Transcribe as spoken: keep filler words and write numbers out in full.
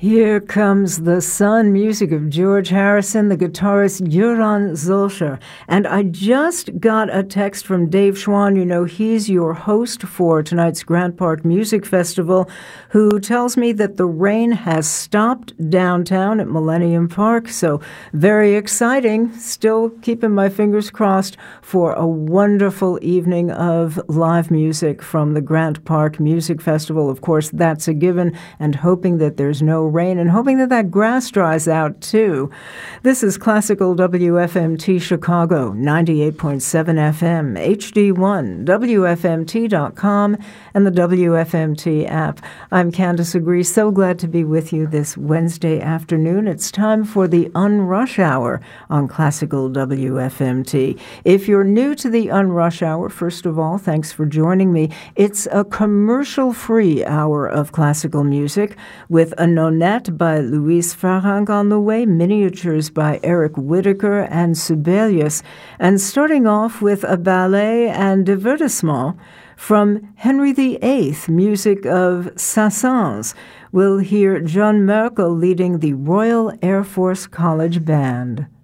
Here Comes the Sun, music of George Harrison, the guitarist Göran Zülcher. And I just got a text from Dave Schwann. You know, he's your host for tonight's Grant Park Music Festival, who tells me that the rain has stopped downtown at Millennium Park. So very exciting. Still keeping my fingers crossed for a wonderful evening of live music from the Grant Park Music Festival. Of course, that's a given, and hoping that there's no rain and hoping that that grass dries out too. This is Classical W F M T Chicago, ninety-eight point seven F M, H D one, W F M T dot com, and the W F M T app. I'm Candace Agree, so glad to be with you this Wednesday afternoon. It's time for the Unrush Hour on Classical W F M T. If you're new to the Unrush Hour, first of all, thanks for joining me. It's a commercial-free hour of classical music with a nonette by Louise Farranc on the way, miniatures by Eric Whittaker and Sibelius, and starting off with a ballet and divertissement from Henry the Eighth, music of Saint-Saëns. We'll hear John Merkel leading the Royal Air Force College Band.